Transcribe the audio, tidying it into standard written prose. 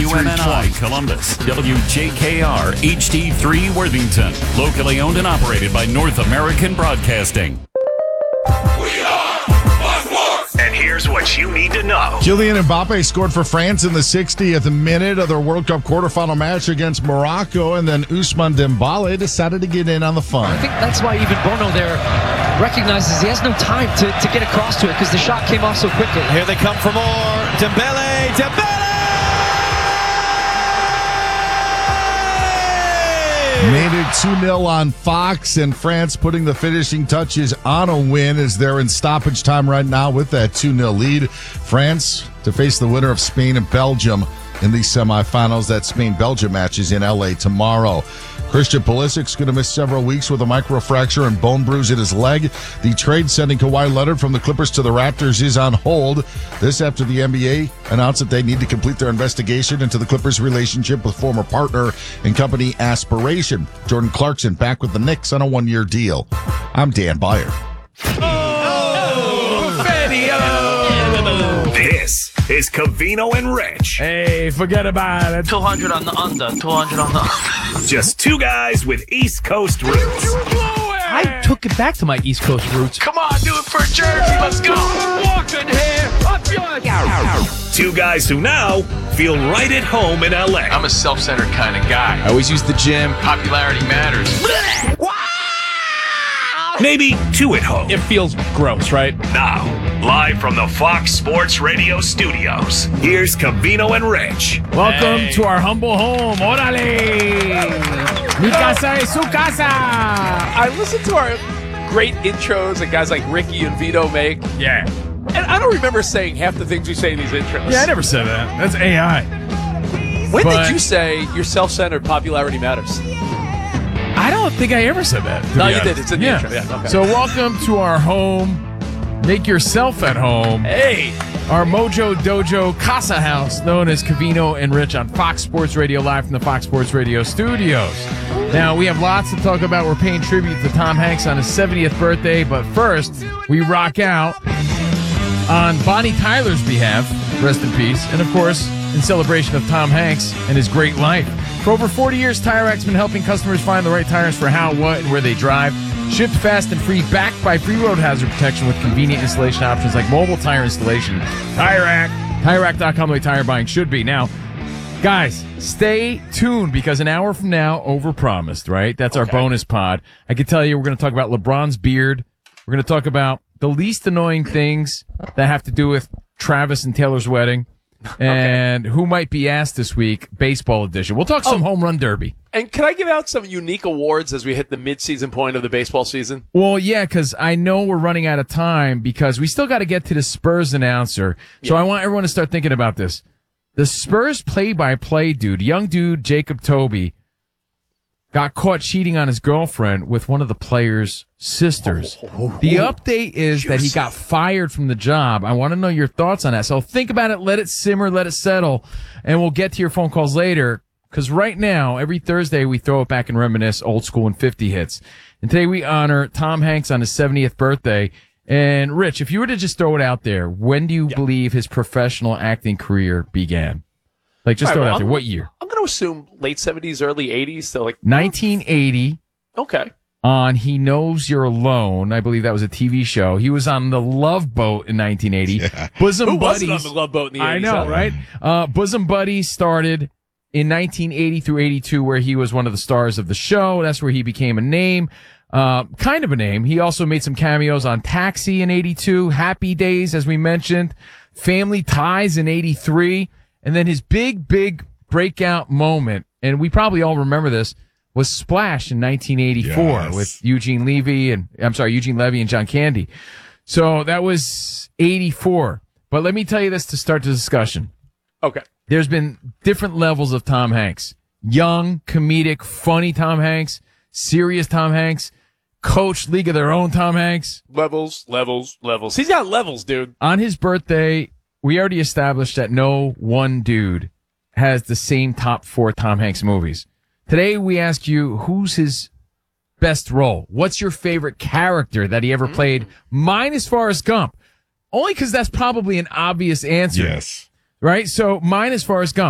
WMNI Columbus, WJKR HD3 Worthington. Locally owned and operated by North American Broadcasting. And here's what you need to know. Kylian Mbappe scored for France in the 60th minute of their World Cup quarterfinal match against Morocco, and then Ousmane Dembele decided to get in on the fun. I think that's why even Bono there recognizes he has no time to get across to it because the shot came off so quickly. Here they come for more. Dembele! Made it 2-0 on Fox, and France putting the finishing touches on a win as they're in stoppage time right now with that 2-0 lead. France to face the winner of Spain and Belgium in the semifinals. That Spain-Belgium match is in L.A. tomorrow. Christian Pulisic's going to miss several weeks with a microfracture and bone bruise in his leg. The trade sending Kawhi Leonard from the Clippers to the Raptors is on hold. This after the NBA announced that they need to complete their investigation into the Clippers' relationship with former partner and company Aspiration. Jordan Clarkson back with the Knicks on a one-year deal. I'm Dan Byer. This is Covino and Rich. Hey, forget about it. 200 on the under, 200 on the under. Just two guys with East Coast roots. I took it back to my East Coast roots. Come on, do it for Jersey. Let's go. Walking here. Up yours. Two guys who now feel right at home in L.A. I'm a self-centered kind of guy. I always use the gym. Popularity matters. Maybe two at home. It feels gross, right? Now, live from the Fox Sports Radio studios, here's Covino and Rich. Welcome to our humble home. Orale! Mi casa es su casa! I listen to our great intros that guys like Ricky and Vito make. Yeah. And I don't remember saying half the things we say in these intros. Yeah, I never said that. That's AI. When But- did you say your self-centered popularity matters? I don't think I ever said that. No, you did. It's in the intro. Yeah, okay. So welcome to our home. Make yourself at home. Hey! Our Mojo Dojo Casa House, known as Covino and Rich on Fox Sports Radio, live from the Fox Sports Radio studios. Now, we have lots to talk about. We're paying tribute to Tom Hanks on his 70th birthday, but first, we rock out on Bonnie Tyler's behalf, rest in peace, and of course, in celebration of Tom Hanks and his great life. For over 40 years, Tire Racks been helping customers find the right tires for how, what, and where they drive. Shipped fast and free, backed by free road hazard protection with convenient installation options like mobile tire installation. Tire Rack. TireRack.com, the way tire buying should be. Now, guys, stay tuned because an hour from now, overpromised, right? That's our bonus pod. I can tell you we're going to talk about LeBron's beard. We're going to talk about the least annoying things that have to do with Travis and Taylor's wedding. And who might be asked this week, baseball edition. We'll talk some home run derby. And can I give out some unique awards as we hit the mid-season point of the baseball season? Well, yeah, because I know we're running out of time because we still got to get to the Spurs announcer. So I want everyone to start thinking about this. The Spurs play-by-play dude, young dude, Jacob Toby, got caught cheating on his girlfriend with one of the players' sisters. The update is that he got fired from the job. I want to know your thoughts on that. So think about it, let it simmer, let it settle, and we'll get to your phone calls later. Because right now, every Thursday, we throw it back and reminisce old school and 50 hits. And today we honor Tom Hanks on his 70th birthday. And Rich, if you were to just throw it out there, when do you believe his professional acting career began? Like, just throw it out there. What year? I'm going to assume late 70s, early 80s. So like 1980. Okay. On He Knows You're Alone. I believe that was a TV show. He was on The Love Boat in 1980. Yeah. Bosom Who Buddies. wasn't on the Love Boat in the 80s? I know, right? Bosom Buddies started in 1980 through 82, where he was one of the stars of the show. That's where he became a name. Kind of a name. He also made some cameos on Taxi in 82, Happy Days, as we mentioned, Family Ties in 83. And then his big breakout moment, and we probably all remember this, was Splash in 1984 with Eugene Levy and John Candy. So that was 84. But let me tell you this to start the discussion. Okay. There's been different levels of Tom Hanks. Young, comedic, funny Tom Hanks, serious Tom Hanks, coach, league of their own Tom Hanks. Levels. He's got levels, dude. On his birthday, we already established that no one dude has the same top 4 Tom Hanks movies. Today, we ask you, who's his best role? What's your favorite character that he ever played, minus Forrest Gump? Only because that's probably an obvious answer. Yes. Right? So mine is Forrest Gump.